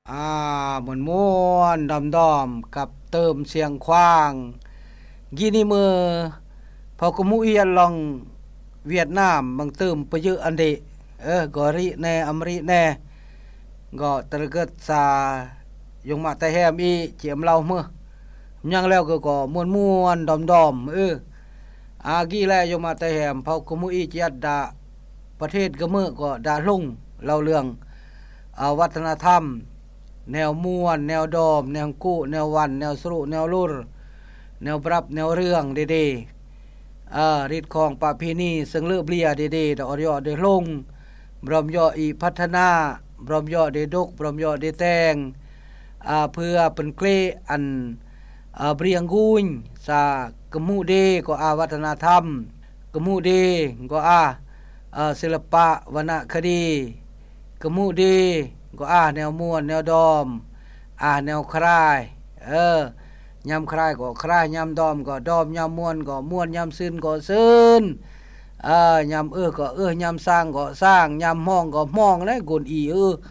ม่วนๆดอมๆกับเติมเสียงควางกีนี่มือพอกมุอีลองเวียดนามบางเติมไปเยอะอันเดก็ริแน่อเมริแน่ก็ตระเกิดซายงมาแต่แฮมอีเจียมเราเมื่อยังแล้วก็ม่วนๆดอมๆกีแลยงมาแต่แฮมพอกมุอีจัดดาประเทศก็มื้อก็ดาลงเล่าเรื่องวัฒนธรรมแนวม่วนแนวดอมแนวกู้แนววันแนวสรุแนวลุรแนวปรับแนวเรื่องดีๆฤทธิ์ของประเพณีซึ่งเลือบเลียดีๆดอกยอได้ลงบรมยออีพัฒนาบรมยอได้ดกบรมยอได้แต่งเพื่อเป็นเกลอันเบรียงกุญสากมูเดก็วัฒนธรรมกมูเดก็ศิลปะวรรณคดีกมูเดก็แนวม่วนแนวดอมแนวคลายยามคลายก็คลายยามดอมก็ดอมยามม่วนก็ม่วนยามซึ้นก็ซึ้นยามก็ยามสร้างก็สร้างยามมองก็มองได้กุนอี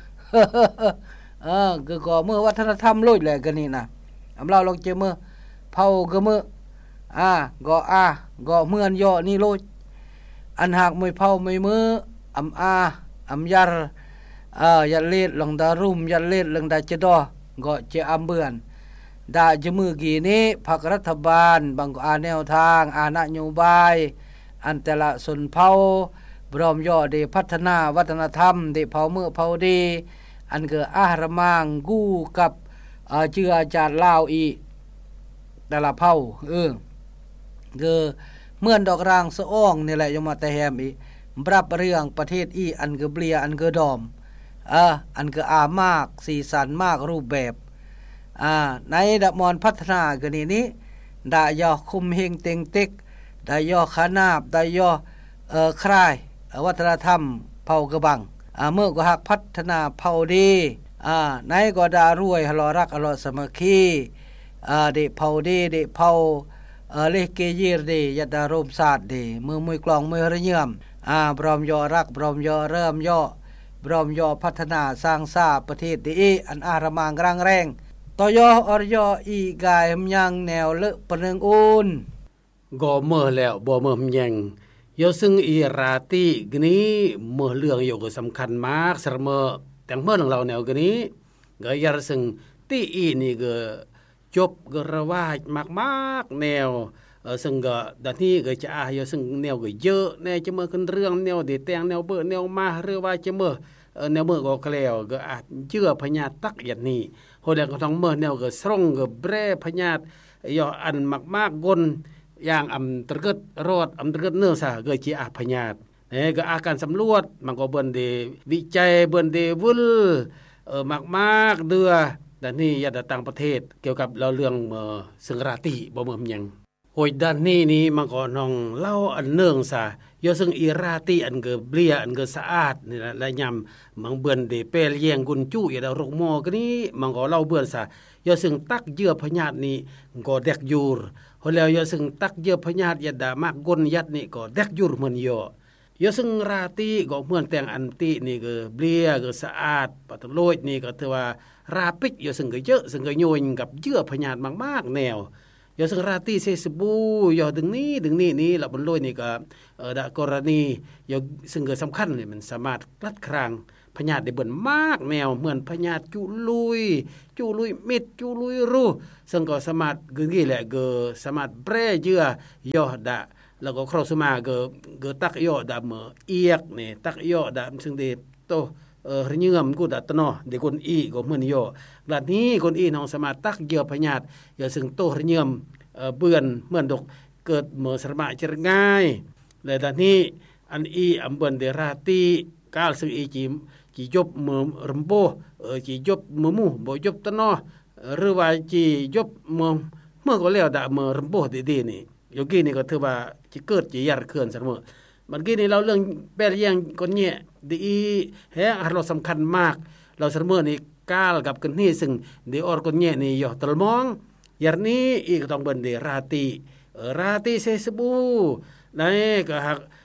ก็เมื่อวัฒนธรรมลุยแหละกันนี่นะเราลองเจอเมื่อเผาก็เมื่อก็เมื่อนย่อนี่ลุยอันหากไม่เผาไม่มืออำยารยัดเล็ดลงดารุมยัดเล็ดลงดาจะดอก็จะอำเบือนดาจะมือกี่นี้พรรครัฐบาลบางก็แนวทางนโยบายอันแต่ละส่วนเผาบรมย่อได้พัฒนาวัฒนธรรมได้เผาเมื่อเผาดีอันก็ระมางกู้กับเจือจาดลาวอีแต่ละเผาก็เหมือนดอกรางสะอ้องนี่แหละยงมาแต่แฮมอีปรับเรื่องประเทศอีอันก็เบลียอันก็ดอมอันก็มากสีสันมากรูปแบบในดะมอนพัฒนาก็นี้ดะยอคุมเฮงเต็งเต็กดะยอขานาบดะยอคลายวัฒนธรรมเผ่ากระบังเมื่อก็หักพัฒนาเผ่าดีในก็ดารวยหล่อรักหล่อสมัคคีเดเผ่าดีเดเผ่าเลเกยีรดียดารมศาสตร์ดีมือมวยกลองมือระเยี่ยมบรมยอรักบรมยอเริ่มย่อบรมยอพัฒนาสร้างสาประเทศดีอันรมางกลางแรงตยอรยออีกายมยังแนวเลปนึงอูนก็เมื่อแล้วบ่เมื่อมยังยอซึ่งอีราติกนี้เมื่อเรื่องอยู่ก็สำคัญมากสระเมื่อแต่งเมื่อของเราแนวกนี้ก็ยาซึ่งตีอีนี่ก็จบก็ระวาดมากๆแนวซึ่งก็ดังนี้ก็จะยอซึ่งแนวก็เยอะแน่จะเมื่อขึ้นเรื่องแนวเดแต่งแนวเบอแนวมาหรือว่าจะเมื่อแนวเมื่อก็แล้วก็เชื่อพญาตักอย่างนี้คนแล้วก็ต้องเมื่อแนวก็สรงก็แบร่พญายออันมากๆกนอย่างตระเกิดรอดตระเกิดเนื้อซะก็สิพญาตก็การสำรวจมันก็เบิ่นได้วิจัยเบิ่นได้วุลมากๆเดือด้านนี้ยาต่างประเทศเกี่ยวกับเรื่องซึ่งราติบ่เหมือนหยังโอยด้านนี้มันก็น้องเล่าอันเนื่องซะยอซึ่งอีราติอันก็เบลียอันก็สะอาดนี่ล่ะและยำมันเบิ่นได้เปลเยียงกุนจุอย่าโรคหมอก็นี้มันก็เล่าเบิ่นซะยอซึ่งตักเยื่อพญาตินี้ก็เด็กอยู่พอแล้วยอซึ่งตักเยื่อพญาติยัดดามากกนยัดนี่ก็เด็กอยู่เหมือนยอซึ่งราติก็เหมือนแต่งอันตินี่ก็เบลียก็สะอาดปะตะโลยนี่ก็ถือว่าราปิกยอซึ่งก็เยอะซึ่งก็โยนกับเยื่อพญาติมากๆแนวยอซึ่งราติเซสบูยอดึงนี้ละบนโลยนี่ก็ดะกรณียอซึ่งก็สำคัญนี่มันสามารถลัดครางพญาติได้เบิ่นมากแนวเหมือนพญาติจุลุยมิดจุลุยรูซึ่งก็สามารถกึ่งนี้แหละก็สามารถแปรเยื่อยอดะแล้วก็ครอสมาก็ตักยอดะเมื่อเอียกนี่ตักยอดะซึ่งได้โตระเยื่อมกูดัตเนาะเด็กคนอีก็เหมือนยอด้านนี้คนอีน้องสามารถตักเยื่อพญาติอย่าซึ่งโตระเยื่อมเบื่อนเหมือนดอกเกิดเมื่อสระมาจะง่ายและด้านนี้อันอีอำเบิ่นเดราติกาลซึ่งอีจียบมือรำโบจียบมือมูบ่ยบตะนอหรือว่าจียบมือก็แล้วดะมือรำโบดีๆนี่อยู่กี้นี่ก็ถือว่าจิเกิดจิยัดเคลื่อนเสมอมันกี้นี่เราเรื่องแปลเยียงคนเนี่ยดีแฮะเราสำคัญมากเราเสมอนี่กาลกับกันนี่ซึ่งเดออร์คนเนี่ยนี่ยอตลมองอย่างนี้อีกต้องเบิ่นเดราติเซสบูนั่นก็หัก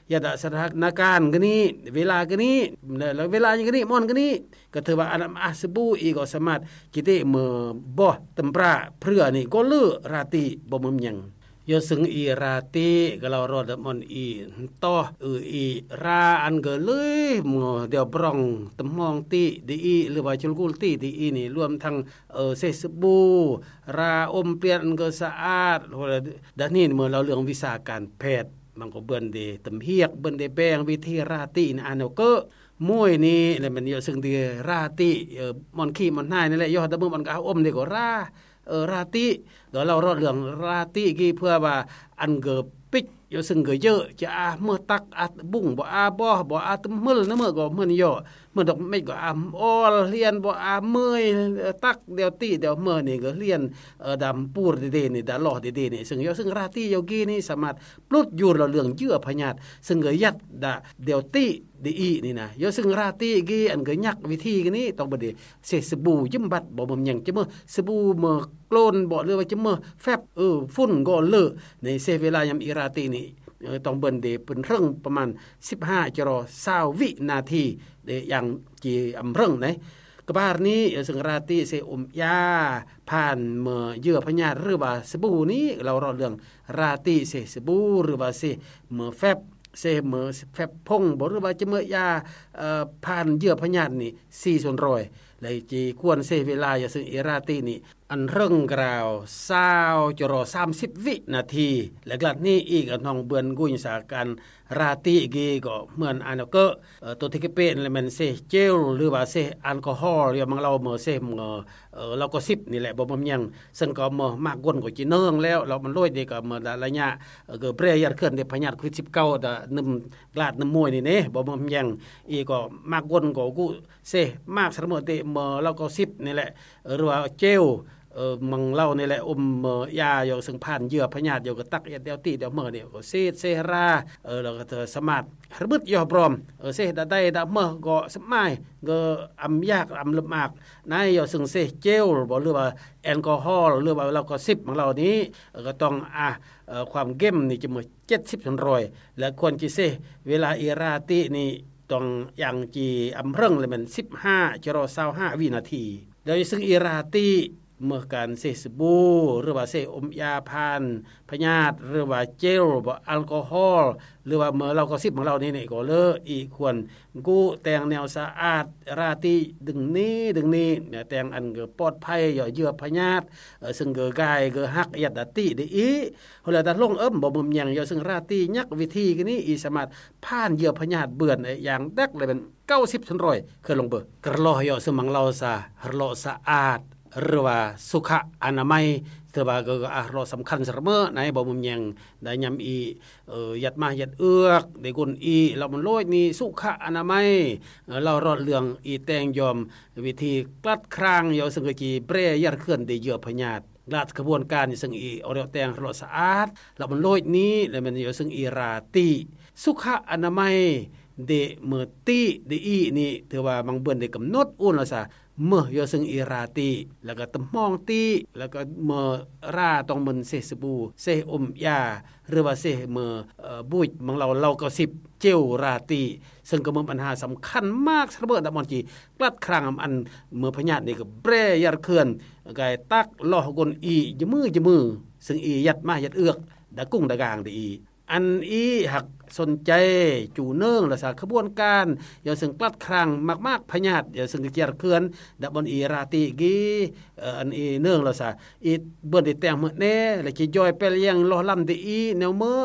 ยะดะสถานการณ์กะนี้เวลากะนี้แล้วเวลาอย่างกะนี้ม่อนกะนี้ก็ถือว่าอันอาสบูอีก็สามารถกิเตเมื่อบ่ตำราเพื่อนี่ก็ลือราติบ่มึมหยังยอสึงอีราติก็เรารอดมอนอีต่ออีราอันก็เลยเดี๋ยวปรองตำมองติดีหรือว่าจุลกุลติดีนี่รวมทั้งเซสบูราอมเปลี่ยนก็สะอาดดะนี้เมื่อเราเรื่องวิชาการแพทย์มันก็เบิ่นเดตำเฮียกเบิ่นเดแปลงวิธีราติอันก็มวยนี่แล้วมันยอสึงดีราติมอนขี้มอนหายนี่แหละยอดตะมึงมันก็อมนี่ก็ราติก็เรารอดเรื่องราติกี่เพื่อว่าอันเกิดปิกอยู่ซึ่งเกิดเยอะจะเมื่อตักบุ้งบ่ตมึลนะเมื่อก็เมื่อย่อเมื่อดอกไม่ก็ออเรียนบ่เมื่อยตักเดี๋ยวติเดี๋ยวเมื่อนี่ก็เรียนดำปูดดีๆนี่ดาลอดีๆนี่ซึ่งราติโยกีนี่สามารถปลุดอยู่เราเรื่องเยื่อพญาตซึ่งก็ยัดเดี๋ยวติดีนี่นะยซึ่งราติกีอันก็ยักวิธีกันนี้ต้องบ่ได้เสสบู่ยิ้มบัดบ่บ่หยังจะเมื่อสบู่เมื่อโกลนบ่หรือว่าจะเมื่อแฟบฝุ่นก็เลอะในเซเวลายามอิราตินี่ต้องเบิ่นเดเป็นเรื่องประมาณ15 20 วินาทีเดอย่างจีเรื่องไหนกบาร์นี้ซึ่งราติเซยาผ่านเมื่อเยื่อพญาติหรือว่าสบู่นี้เรารอเรื่องราติเซสบู่หรือว่าเซเมื่อแฟบเซเมื่อแฟบพงบ่หรือว่าจะเมื่อยาผ่านเยื่อพญาตินี่4 ส่วนร้อยเลยจีควรเซเวลาอย่าซึ่งอิราตินี่อันเรื่องกล่าว30 วินาทีและกลัดนี้อีกน้องเบือนกุญสาการราติกีก็เหมือนอันก็ตัวที่เป็นเลยมันเซเจลหรือว่าเซแอลกอฮอล์อย่างเราเมื่อเซเราก็10นี่แหละบ่บ่ยังซึ่งก็มามากกวนก็จิเนืองแล้วเรามันลอยดีก็เมื่อระยะก็เปรยัดเคลื่อนได้พญาติโควิด19นำกลาดน้ำมวยนี่เด้บ่บ่ยังอีก็มากกวนก็กูเซมากเสมอเตเมื่อเราก็10นี่แหละหรือว่าเจลมังเล่านี่แหละยาอยู่ซึ่งผ่านเยื่อพญาติอยู่ก็ตักเดียวติเดียวเมื่อเนี่ยก็เซราแล้วก็สามารถบึดยอพร้อมเซได้เมื่อก็สมัยก็ยากลำบากนายอยู่ซึ่งเซเจลบ่หรือว่าแอลกอฮอล์หรือว่าเราก็10ของเรานี้ก็ต้องความเข้มนี่จะมื้อ70 ส่วนร้อยและควรสิเซเวลาอิราตินี่ต้องอย่างจีเรื่องเลยมัน15 วินาทีแล้วซึ่งอิราติเมื่อการเสสบูหรือว่าเสอมยาพานพญาติหรือว่าเจลบ่แอลกอฮอล์หรือว่าเมื่อเราก็10ของเรานี่ก็เลอีควรกูแต่งแนวสะอาดราติดึงนี้แต่งอันก็ปลอดภัยย่อเยื่อพญาติซึ่งก็กายก็ฮักยัดติได้อีเฮาละตัดลงบ่มึมหยังย่อซึ่งราติยักวิธีกันนี้อีสามารถผ่านเยื่อพญาติเบื่อนอย่างดักเลยเป็น90 ส่วนร้อยเคยลงเบอกระลอย่อซึ่งมังเราซะรอสะอาดหรือว่าสุขอนามัยถือว่าก็รอสำคัญเสมอในบ่มุมยังได้ยำอียัดมายัดเอือกได้กุนอีเรามันโลยนี่สุขอนามัยเรารอดเรื่องอีแตงยอมวิธีกลัดครางยอซึ่งกีเปรยัดเคลื่อนได้เยอะพญาติลาดกระบวนการซึ่งอีเอาเรียแตงรอสะอาดเรามันโลยนี้แล้วมันยอซึ่งอีราติสุขอนามัยเดเมื่อตีเดอีนี่ถือว่าบางเบิ่นได้กำหนดอุ่นละซะเมื่อยอซึ่งอิราติแล้วก็ตำมองตีแล้วก็เมื่อราต้องมันเสสบูเสยาหรือว่าเสเมื่อบุยบางเราก็10เจลราติซึ่งก็มีปัญหาสำคัญมากสำหรับดมอนจีกลัดครางอันเมื่อพญาตินี่ก็เปรยัดเคลื่อนกายตักลอกนอียมือซึ่งอียัดมายัดเอือกดะกุ้งดะกางได้อีอันอีหักสนใจจูเนื่องและสาขบวนการอย่าซึ่งกลัดครั้งมากๆพญาติอย่าซึ่งเกียรเคือนดับบนอีราติกีอันอีเนื่องและสาอีเบิ่นได้แต่งมื้อแน่และสิย่อยไปเลี้ยงล้อลำได้อีแนวมือ